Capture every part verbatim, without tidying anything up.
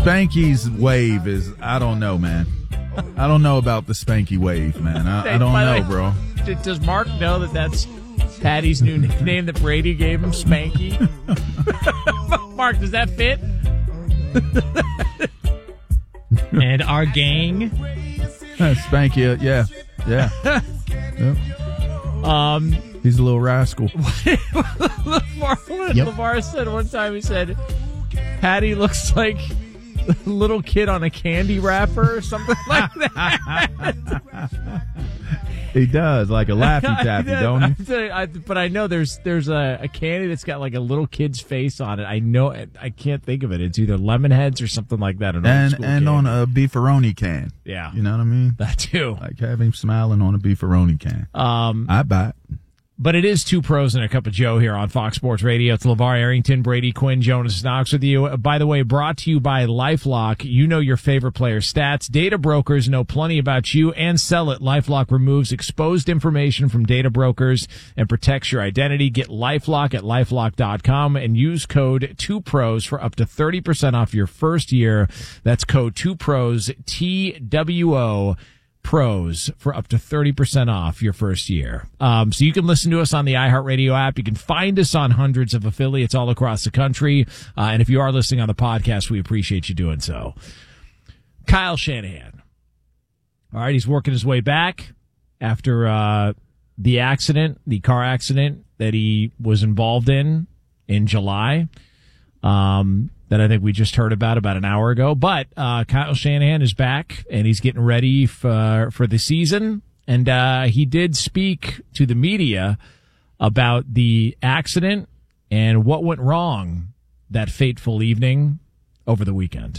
Spanky's wave is, I don't know, man. I don't know about the Spanky wave, man. I, I don't know, bro. Does Mark know that that's Patty's new nickname that Brady gave him, Spanky? Mark, does that fit? And our gang. Spanky, yeah. Yeah. Yep. Um, He's a little rascal. LeVar, yep. LeVar said one time, he said, Patty looks like a little kid on a candy wrapper or something like that. He does, like a Laffy Taffy, don't he? I, I, but I know there's there's a, a candy that's got like a little kid's face on it. I know it. I can't think of it. It's either Lemonheads or something like that. An and and candy. On a beefaroni can. Yeah. You know what I mean? That too. Like have him smiling on a beefaroni can. Um, I buy it. But it is Two Pros and a Cup of Joe here on Fox Sports Radio. It's LeVar Arrington, Brady Quinn, Jonas Knox with you. By the way, brought to you by LifeLock. You know your favorite player's stats. Data brokers know plenty about you and sell it. LifeLock removes exposed information from data brokers and protects your identity. Get LifeLock at LifeLock dot com and use code two pros for up to thirty percent off your first year. That's code two pros, T W O. Pros for up to thirty percent off your first year. Um, so you can listen to us on the iHeartRadio app. You can find us on hundreds of affiliates all across the country. Uh, and if you are listening on the podcast, we appreciate you doing so. Kyle Shanahan. All right, he's working his way back after uh, the accident, the car accident that he was involved in in July. Um that I think we just heard about about an hour ago. But uh, Kyle Shanahan is back, and he's getting ready for for the season. And uh, he did speak to the media about the accident and what went wrong that fateful evening over the weekend.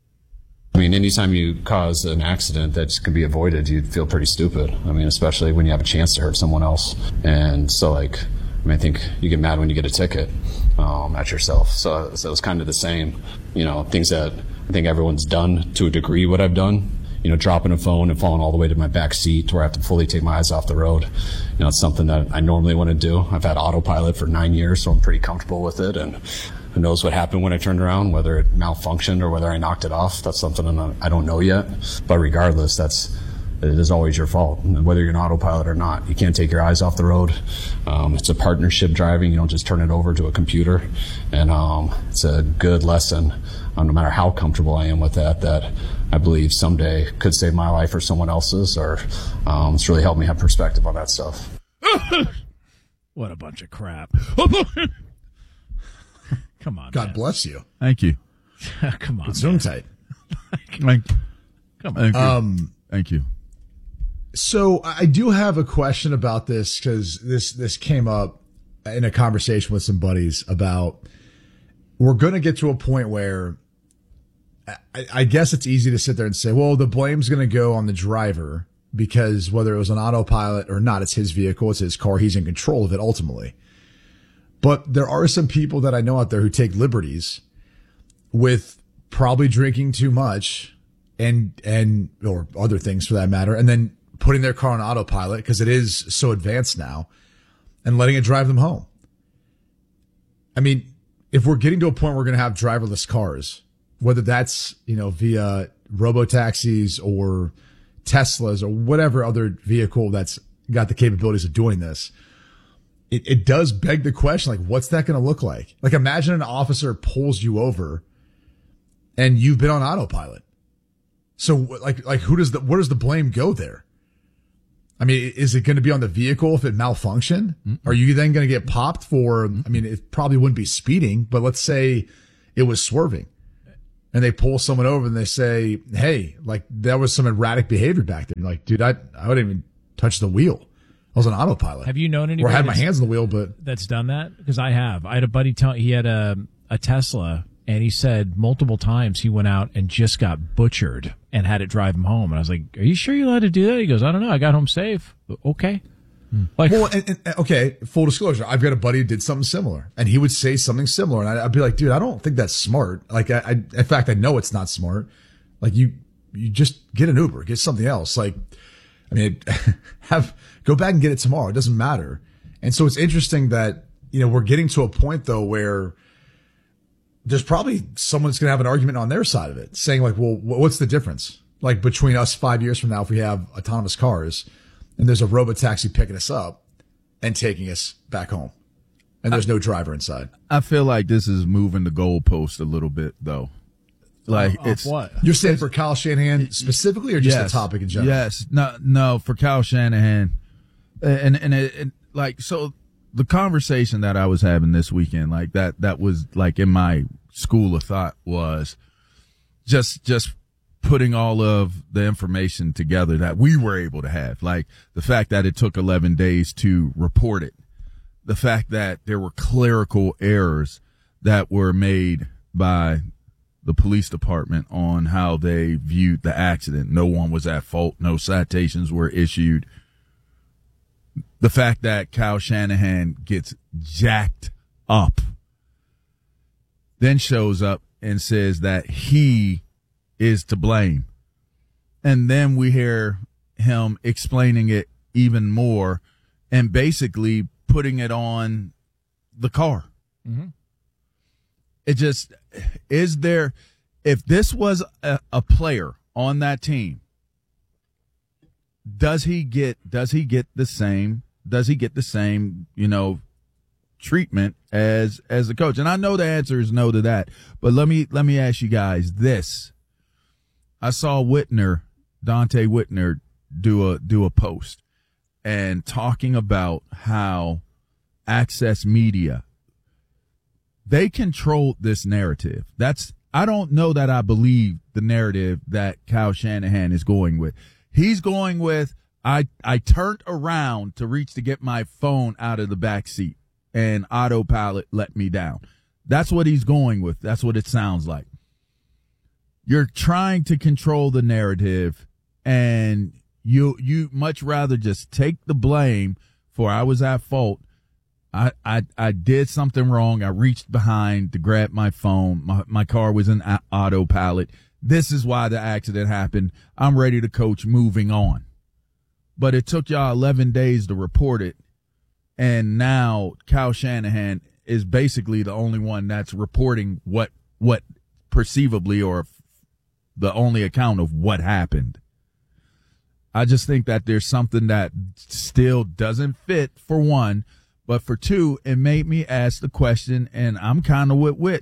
I mean, anytime you cause an accident that can be avoided, you'd feel pretty stupid. I mean, especially when you have a chance to hurt someone else. And so, like, I mean, I think you get mad when you get a ticket um, at yourself. So, so it was kind of the same, you know, things that I think everyone's done to a degree what I've done. You know, dropping a phone and falling all the way to my back seat to where I have to fully take my eyes off the road. You know, it's something that I normally want to do. I've had autopilot for nine years, so I'm pretty comfortable with it. And who knows what happened when I turned around, whether it malfunctioned or whether I knocked it off. That's something I don't know yet. But regardless, that's it is always your fault, whether you're an autopilot or not. You can't take your eyes off the road. Um, it's a partnership driving. You don't just turn it over to a computer. And um, it's a good lesson, um, no matter how comfortable I am with that, that I believe someday could save my life or someone else's, or um, it's really helped me have perspective on that stuff. What a bunch of crap. Come on, God man. bless you. Thank you. Come on, Zoom tight. Thank, Come on. thank you. Um, Thank you. So I do have a question about this, because this this came up in a conversation with some buddies about, we're going to get to a point where I, I guess it's easy to sit there and say, well, the blame's going to go on the driver, because whether it was an autopilot or not, it's his vehicle, it's his car, he's in control of it ultimately. But there are some people that I know out there who take liberties with probably drinking too much and, and, or other things for that matter, and then putting their car on autopilot because it is so advanced now, and letting it drive them home. I mean, if we're getting to a point where we're going to have driverless cars, whether that's, you know, via robo-taxis or Teslas or whatever other vehicle that's got the capabilities of doing this, it, it does beg the question, like, what's that going to look like? Like, imagine an officer pulls you over and you've been on autopilot. So, like, like who does the, where does the blame go there? I mean, is it going to be on the vehicle if it malfunctioned? Mm-hmm. Are you then going to get popped for, I mean, it probably wouldn't be speeding, but let's say it was swerving and they pull someone over and they say, hey, like, there was some erratic behavior back there. You're like, dude, I, I wouldn't even touch the wheel. I was on autopilot. Have you known anybody or had my hands on the wheel, but that's done that? Because I have. I had a buddy tell, he had a, a Tesla, and he said multiple times he went out and just got butchered and had it drive him home. And I was like, are you sure you're allowed to do that? He goes, I don't know. I got home safe. Okay. Hmm. Like, well, and, and, okay, full disclosure, I've got a buddy who did something similar, and he would say something similar, and I'd, I'd be like, dude, I don't think that's smart. Like, I, I, in fact, I know it's not smart. Like, you, you just get an Uber, get something else. Like, I mean, have, go back and get it tomorrow. It doesn't matter. And so it's interesting that, you know, we're getting to a point though where there's probably someone's going to have an argument on their side of it, saying like, well, what's the difference? Like between us five years from now, if we have autonomous cars and there's a robotaxi picking us up and taking us back home and there's I, no driver inside. I feel like this is moving the goalpost a little bit though. Like oh, it's what? You're saying for Kyle Shanahan specifically or just yes, the topic in general? Yes. No, no, for Kyle Shanahan. And, and, it, it, like, so the conversation that I was having this weekend, like that, that was like in my school of thought was just, just putting all of the information together that we were able to have. Like the fact that it took eleven days to report it, the fact that there were clerical errors that were made by the police department on how they viewed the accident. No one was at fault. No citations were issued. The fact that Kyle Shanahan gets jacked up, then shows up and says that he is to blame. And then we hear him explaining it even more and basically putting it on the car. Mm-hmm. It just, is there, if this was a, a player on that team, does he get, does he get the same, does he get the same, you know, treatment as, as the coach? And I know the answer is no to that, but let me, let me ask you guys this. I saw Whitner, Dante Whitner do a, do a post and talking about how Access Media, they controlled this narrative. That's, I don't know that I believe the narrative that Kyle Shanahan is going with. He's going with, I, I turned around to reach to get my phone out of the back seat and autopilot let me down. That's what he's going with. That's what it sounds like. You're trying to control the narrative and you, you much rather just take the blame for I was at fault. I, I, I did something wrong. I reached behind to grab my phone. My, my car was in autopilot. This is why the accident happened. I'm ready to coach, moving on. But it took y'all eleven days to report it. And now Kyle Shanahan is basically the only one that's reporting what, what perceivably or the only account of what happened. I just think that there's something that still doesn't fit, for one. But for two, it made me ask the question, and I'm kind of with Wit.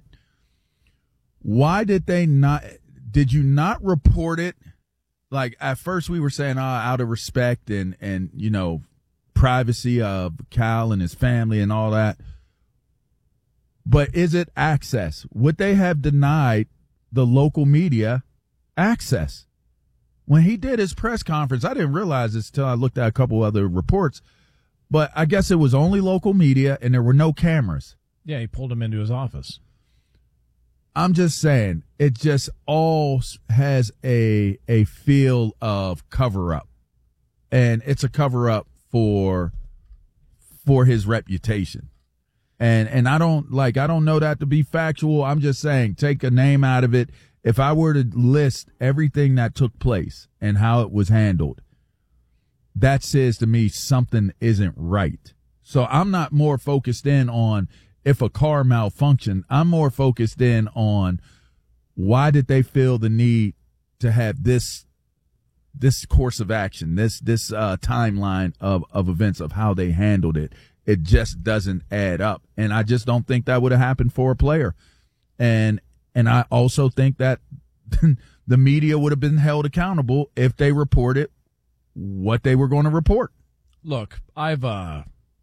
Why did they not, did you not report it? Like at first we were saying, oh, out of respect and, and, you know, privacy of Kyle and his family and all that. But is it access? Would they have denied the local media access? When he did his press conference, I didn't realize this until I looked at a couple other reports. But I guess it was only local media and there were no cameras. Yeah, he pulled him into his office. I'm just saying, it just all has a a feel of cover up. And it's a cover up for for his reputation. And and I don't like I don't know that to be factual. I'm just saying, take a name out of it. If I were to list everything that took place and how it was handled, that says to me something isn't right. So I'm not more focused in on if a car malfunctioned. I'm more focused in on why did they feel the need to have this this course of action, this this uh, timeline of, of events of how they handled it. It just doesn't add up. And I just don't think that would have happened for a player. And and I also think that the media would have been held accountable if they reported what they were going to report. Look, I've uh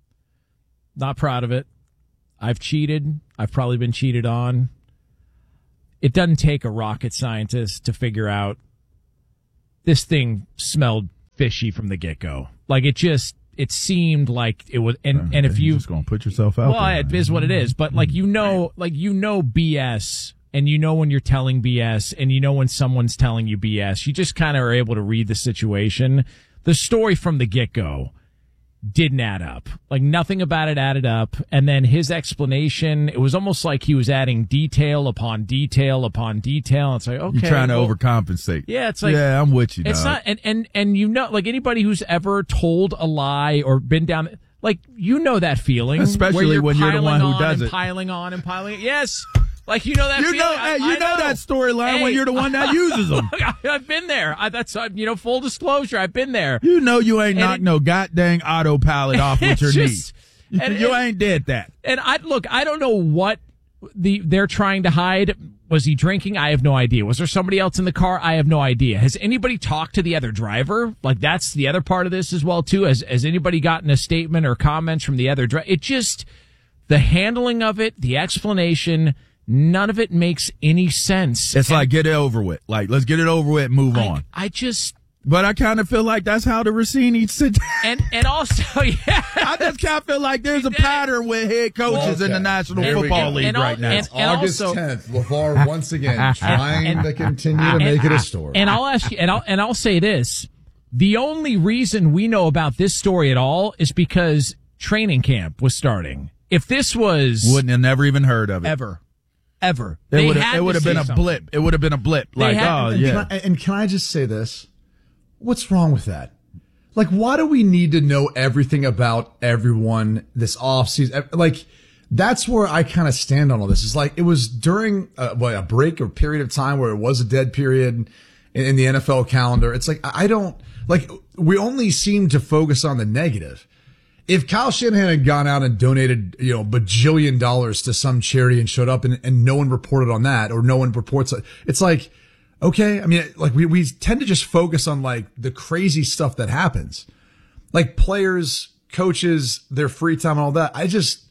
not proud of it. I've cheated. I've probably been cheated on. It doesn't take a rocket scientist to figure out this thing smelled fishy from the get-go. Like it just it seemed like it was and, and if you just going to put yourself out well, there. It is what it is, but like you know like you know B S and you know when you're telling B S and you know when someone's telling you B S. You just kind of are able to read the situation. The story from the get-go didn't add up. Like nothing about it added up. And then his explanation, it was almost like he was adding detail upon detail upon detail. It's like, okay. You're trying well, to overcompensate. Yeah, it's like, yeah, I'm with you, It's dog. not, and, and, and you know, like anybody who's ever told a lie or been down, like, you know that feeling. Especially where you're when you're the one who on does and it. Piling on and piling. Yes. Like, you know that You feeling? know, I, hey, you I know, know that storyline hey, when you're the one that uses them. I've been there. I, that's, uh, you know, full disclosure. I've been there. You know you ain't And knocked it, no goddamn autopilot off with your just, knee. And, you and, ain't did that. And I look, I don't know what the they're trying to hide. Was he drinking? I have no idea. Was there somebody else in the car? I have no idea. Has anybody talked to the other driver? Like, that's the other part of this as well, too. Has, has anybody gotten a statement or comments from the other driver? It just, the handling of it, the explanation, none of it makes any sense. It's and like, get it over with. Like, let's get it over with and move I, on. I just... But I kind of feel like that's how the Rossini sit. And and also, yeah. I just kind of feel like there's a pattern with head coaches Okay. in the National Here we Football go. League And all- right now. and- It's August also- tenth. LeVar once again trying And- to continue to make it a story. And I'll ask you, and I'll and I'll say this: the only reason we know about this story at all is because training camp was starting. If this was Wouldn't have never even heard of it. ever, ever, It they would had have. It to would have say been a something. blip. It would have been a blip. Like, had- oh and, yeah. can I, and can I just say this? What's wrong with that? Like, why do we need to know everything about everyone this offseason? Like, that's where I kind of stand on all this. It's like, it was during a, what, a break or period of time where it was a dead period in, in the N F L calendar. It's like, I don't, like, we only seem to focus on the negative. If Kyle Shanahan had gone out and donated, you know, bajillion dollars to some charity and showed up and, and no one reported on that, or no one reports it, it's like, okay. I mean, like we, we tend to just focus on like the crazy stuff that happens, like players, coaches, their free time and all that. I just,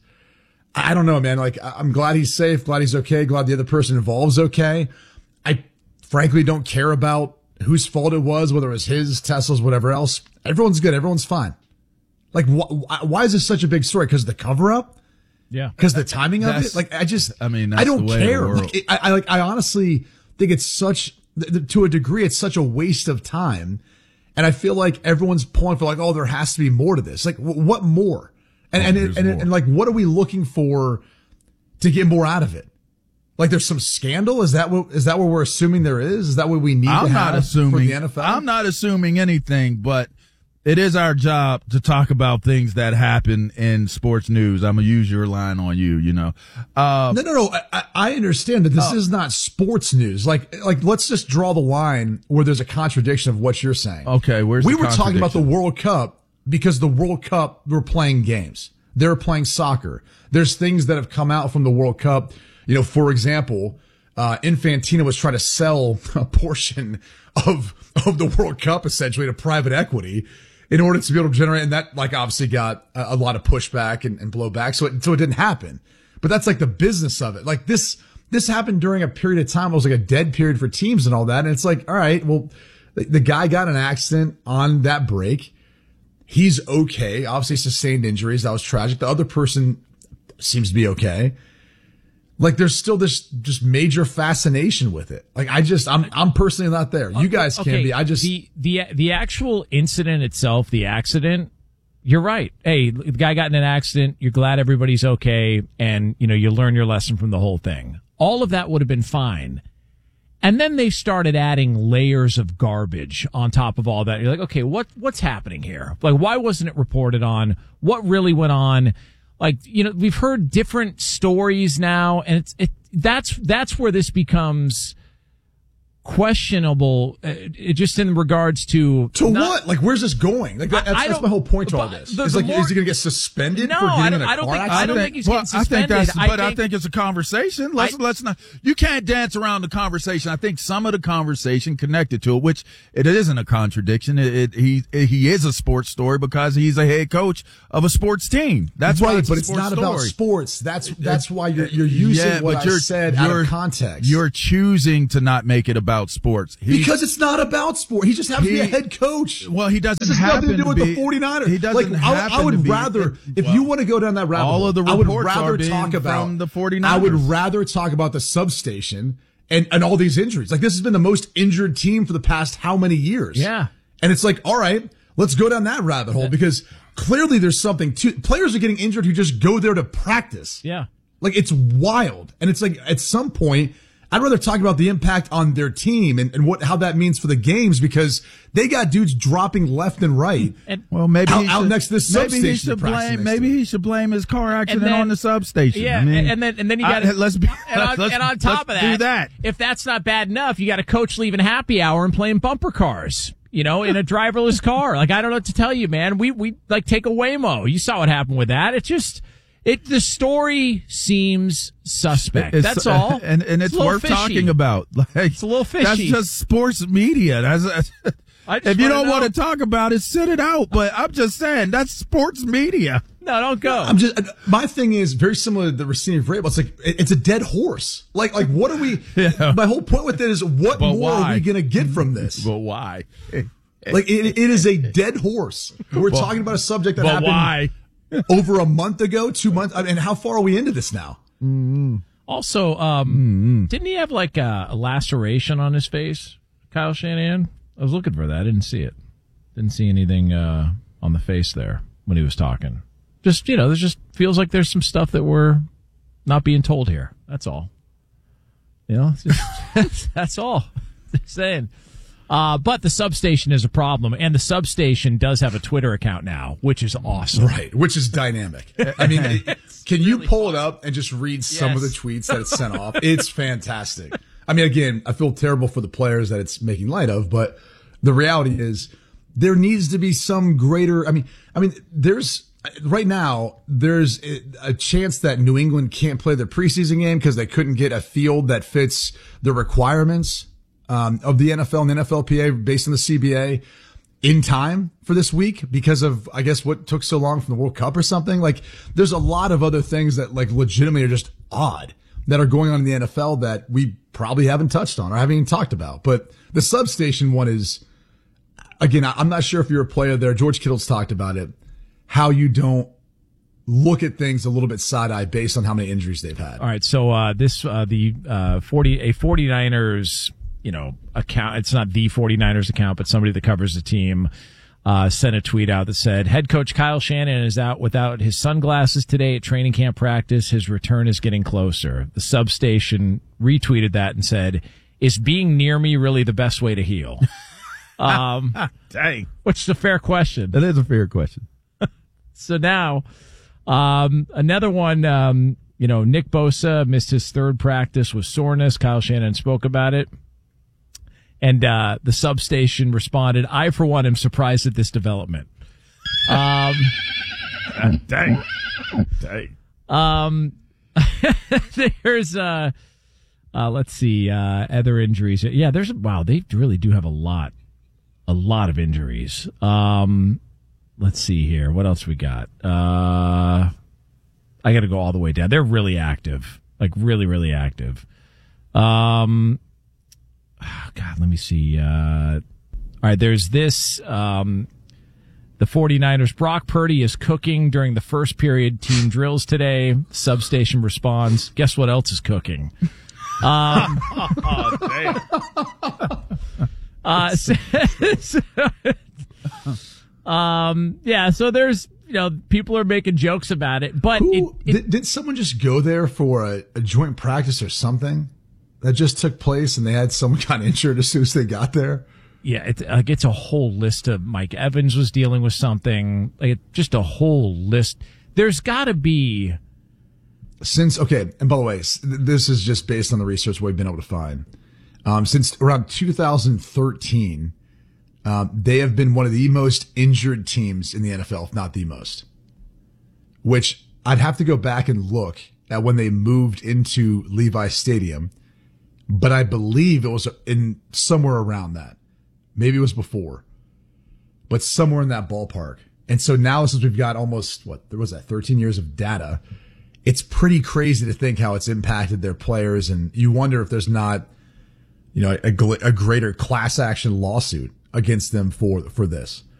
I don't know, man. Like, I'm glad he's safe, glad he's okay, glad the other person involved's okay. I frankly don't care about whose fault it was, whether it was his, Tesla's, whatever else. Everyone's good. Everyone's fine. Like, wh- why is this such a big story? Because the cover up? Yeah, Because the timing of That's- it? Like, I just, I mean, that's I don't the way of the care. world. Like, it, I, I like, I honestly think it's such, th- th- to a degree, it's such a waste of time. And I feel like everyone's pulling for like, oh, there has to be more to this. Like, w- what more? And, Oh, and, there's and, more. and like, what are we looking for to get more out of it? Like, there's some scandal? Is that what, is that what we're assuming there is? Is that what we need to I'm have not assuming. for the N F L? I'm not assuming anything, but it is our job to talk about things that happen in sports news. I'm gonna use your line on you. You know, uh, No, no, no. I, I understand that this Oh. is not sports news. Like, like let's just draw the line where there's a contradiction of what you're saying. Okay, where's we the were talking about the contradiction? World Cup because the World Cup were playing games. They're playing soccer. There's things that have come out from the World Cup. You know, for example, uh, Infantino was trying to sell a portion of of the World Cup essentially to private equity in order to be able to generate, and that like obviously got a, a lot of pushback and, and blowback. So it, so it didn't happen. But that's like the business of it. Like this, this happened during a period of time. It was like a dead period for teams and all that. And it's like, all right, well, the, the guy got an accident on that break. He's okay. Obviously sustained injuries. That was tragic. The other person seems to be okay. Like there's still this just major fascination with it. Like I just, I'm, I'm personally not there. You guys can okay, be. I just, the the the actual incident itself, the accident. You're right. Hey, the guy got in an accident. You're glad everybody's okay, and you know you learn your lesson from the whole thing. All of that would have been fine. And then they started adding layers of garbage on top of all that. You're like, okay, what what's happening here? Like, why wasn't it reported on? What really went on? Like, you know, we've heard different stories now, and it's it that's that's where this becomes questionable, uh, just in regards to to not- what? Like, where's this going? Like, that, I- that's, I that's don't- my whole point to all but this. the- Is the like, more- is he going to get suspended No, for I getting don't- in a I don't car think- accident? I don't think he's well, getting I think that's, suspended. but I I think- think it's a conversation. Let's I- let's not. You can't dance around the conversation. I think some of the conversation connected to it, which it isn't a contradiction. It, it he it, he is a sports story because he's a head coach of a sports team. That's why right, it's but a it's sports not story. about sports. That's that's why you're you're using Yeah, what but I you're, said out you're- of context. You're choosing to not make it about sports. He's- because it's not about sport. He just happens to be a He- head coach. well, he doesn't This has happen nothing to do with be- the 49ers. He doesn't like, I, happen I would to be- rather, it- if well, you want to go down that rabbit all hole, of the I would reports rather are being talk about from the 49ers. I would rather talk about the substation and, and all these injuries. Like, this has been the most injured team for the past how many years? Yeah. And it's like, all right, let's go down that rabbit hole because clearly there's something to, players are getting injured who just go there to practice. Yeah. Like, it's wild. And it's like, at some point, I'd rather talk about the impact on their team and, and what how that means for the games, because they got dudes dropping left and right. And, well, maybe out, he out should, next to the maybe substation. he should blame. Maybe he should blame his car accident then, on the substation. Yeah, I mean, and then and then you got uh, let's be, and, on, let's, and on top of let's that, do that. If that's not bad enough, you got a coach leaving happy hour and playing bumper cars. You know, in a driverless car. Like, I don't know what to tell you, man. We we like take a Waymo. You saw what happened with that. It just it the story seems suspect. It's, that's all. And and it's, it's worth fishy. talking about. Like, it's a little fishy. That's just sports media. That's, that's if you don't want to talk about it, sit it out. But I'm just saying that's sports media. No, don't go. I'm just my thing is very similar to the Rossini Vrabel. It's like it's a dead horse. Like like what are we? Yeah. My whole point with it is what but more why? are we going to get from this? But why? Like it, it is a dead horse. We're but, talking about a subject that happened why? over a month ago, two months. I mean, how far are we into this now? Mm-hmm. Also, um, mm-hmm. didn't he have like a, a laceration on his face, Kyle Shanahan? I was looking for that. I didn't see it. Didn't see anything uh, on the face there when he was talking. Just, you know, there's just feels like there's some stuff that we're not being told here. That's all. You know, just, that's all. Just saying. Uh, but the substation is a problem, and the substation does have a Twitter account now, which is awesome. Right, which is dynamic. I mean, can you really pull awesome. it up and just read some yes. of the tweets that it's sent off? It's fantastic. I mean, again, I feel terrible for the players that it's making light of, but the reality is there needs to be some greater, I mean, I mean, there's, right now, there's a chance that New England can't play their preseason game because they couldn't get a field that fits the requirements um, of the N F L and N F L P A based on the C B A in time for this week because of, I guess, what took so long from the World Cup or something. Like, there's a lot of other things that, like, legitimately are just odd that are going on in the N F L that we probably haven't touched on or haven't even talked about. But the substation one is, again, I'm not sure if you're a player there. George Kittle's talked about it. How you don't look at things a little bit side-eye based on how many injuries they've had. All right, so uh, this uh, the uh, forty a 49ers, you know, account. It's not the 49ers account, but somebody that covers the team uh, sent a tweet out that said, "Head coach Kyle Shanahan is out without his sunglasses today at training camp practice. His return is getting closer." The substation retweeted that and said, "Is being near me really the best way to heal?" um, Dang, which is a fair question. That is a fair question. So now, um, another one, um, you know, Nick Bosa missed his third practice with soreness. Kyle Shanahan spoke about it. And uh, the substation responded, "I, for one, am surprised at this development." Um, dang. Dang. Um, there's, uh, uh, let's see, uh, other injuries. Yeah, there's, wow, they really do have a lot, a lot of injuries. Um, Let's see here. What else we got? Uh, I got to go all the way down. They're really active, like really, really active. Um, oh God, let me see. Uh, all right, there's this. Um, the 49ers, Brock Purdy is cooking during the first period team drills today. Substation responds, "Guess what else is cooking?" Um, oh, damn. uh, so, so, Um, yeah, so there's, you know, people are making jokes about it, but Who, it, it, did, did someone just go there for a, a joint practice or something that just took place and they had someone got injured as soon as they got there? Yeah, it's like it's a whole list of Mike Evans was dealing with something, like just a whole list. There's got to be since okay, and by the way, this is just based on the research we've been able to find. Um, since around two thousand thirteen. Um, they have been one of the most injured teams in the N F L, if not the most. Which I'd have to go back and look at when they moved into Levi Stadium, but I believe it was in somewhere around that. Maybe it was before, but somewhere in that ballpark. And so now, since we've got almost what there was that thirteen years of data, it's pretty crazy to think how it's impacted their players, and you wonder if there's not, you know, a, a greater class action lawsuit against them for for this.